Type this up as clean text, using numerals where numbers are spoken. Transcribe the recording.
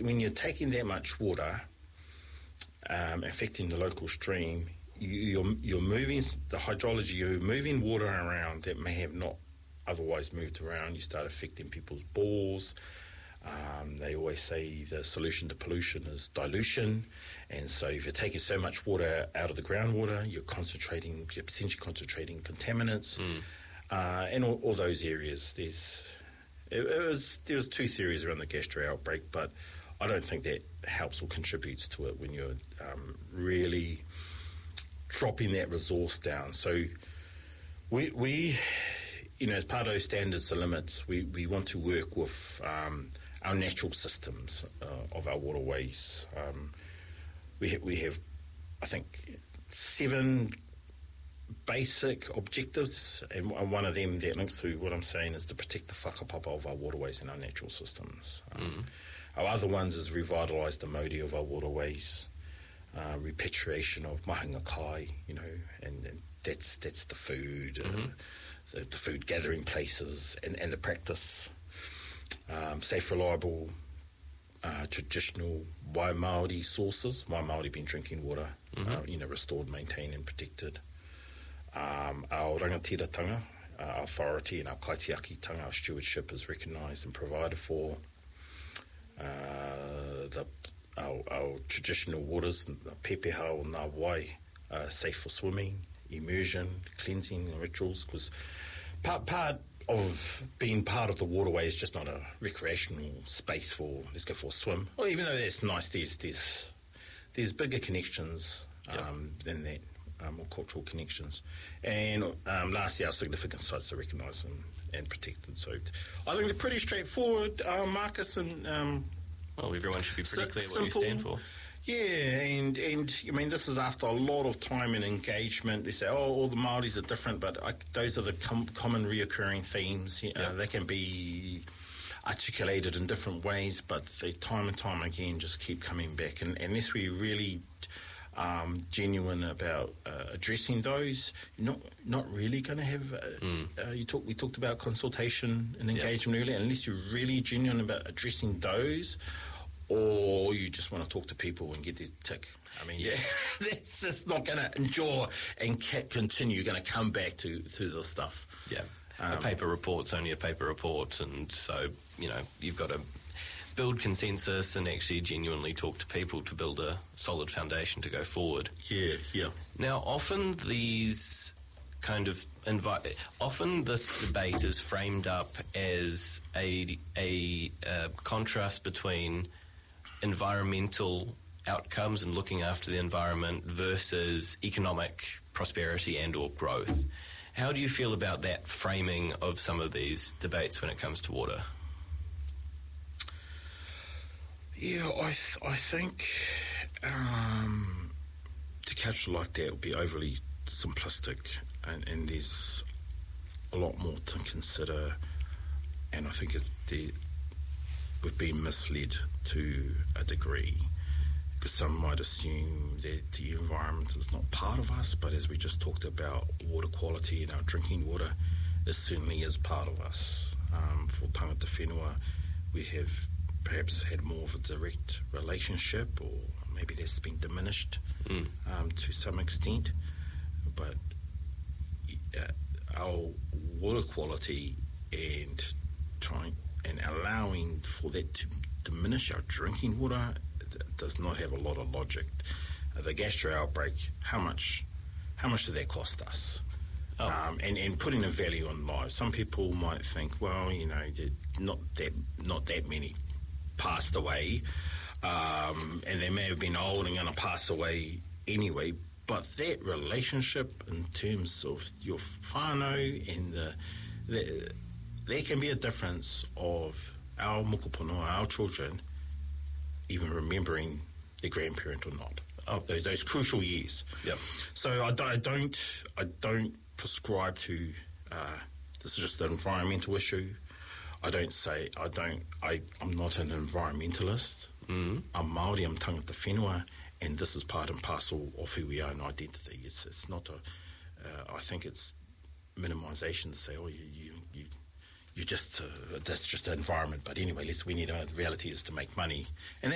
when you're taking that much water, affecting the local stream, you're moving the hydrology. You're moving water around that may have not otherwise moved around. You start affecting people's bores. They always say the solution to pollution is dilution, and so if you're taking so much water out of the groundwater, you're potentially concentrating contaminants, and all those areas. There was 2 theories around the gastro outbreak, but I don't think that helps or contributes to it when you're really dropping that resource down. So we as part of those standards and limits, we want to work with our natural systems of our waterways. We have, I think, 7 basic objectives, and one of them that links to what I'm saying is to protect the whakapapa of our waterways and our natural systems. Our other ones is revitalise the mauri of our waterways, repatriation of mahinga kai, and that's the food, the food gathering places and the practice. Safe, reliable, traditional Wai Māori sources. Wai Māori being drinking water, restored, maintained and protected. Our rangatiratanga, our authority and our kaitiakitanga, our stewardship is recognised and provided for. Our traditional waters, pepeha o ngā wai, safe for swimming, immersion, cleansing and rituals, because part of being part of the waterway is just not a recreational space for let's go for a swim. Well, even though that's nice, there's bigger connections than that, more cultural connections. And lastly, our significant sites are recognised and protected. So I think they're pretty straightforward, Marcus, and well, everyone should be pretty clear simple. What you stand for. Yeah, and I mean, this is after a lot of time and engagement. They say, all the Māoris are different, but those are the common reoccurring themes. They can be articulated in different ways, but they time and time again just keep coming back. And unless we really genuine about addressing those, you're not really going to have. We talked about consultation and engagement earlier. Unless you're really genuine about addressing those, or you just want to talk to people and get their tick. I mean, that's just not going to endure and continue. You're going to come back to this stuff. Yeah, a paper report's only a paper report, and so you've got to build consensus and actually genuinely talk to people to build a solid foundation to go forward. Yeah. Now, often these kind of often this debate is framed up as a contrast between environmental outcomes and looking after the environment versus economic prosperity and or growth. How do you feel about that framing of some of these debates when it comes to water? Yeah, I think to catch it like that would be overly simplistic, and there's a lot more to consider, and I think we've been misled to a degree, because some might assume that the environment is not part of us, but as we just talked about water quality and our drinking water, it certainly is part of us. For tangata whenua, we have perhaps had more of a direct relationship, or maybe that's been diminished to some extent, but our water quality and allowing for that to diminish our drinking water does not have a lot of logic. The gastro outbreak, how much did that cost us? And putting a value on lives. Some people might think, well, not that many passed away, and they may have been old and going to pass away anyway. But that relationship in terms of your whānau and there can be a difference of our mokopono, our children, even remembering their grandparent or not. Those crucial years. Yep. So I don't prescribe to this is just an environmental issue. I'm not an environmentalist. I'm Māori, I'm tangata whenua, and this is part and parcel of who we are and identity. It's not I think it's minimisation to say, you just that's just the environment. But anyway, the reality is to make money, and